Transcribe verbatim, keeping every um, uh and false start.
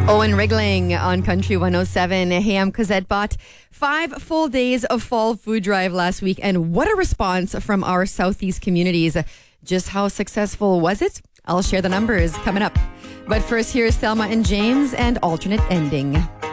Owen Wrigling on Country one oh seven. Hey, I'm Cosette Bott. Five full days of fall food drive last week, and what a response from our Southeast communities. Just how successful was it? I'll share the numbers coming up. But first, here's Thelma and James and Alternate Ending.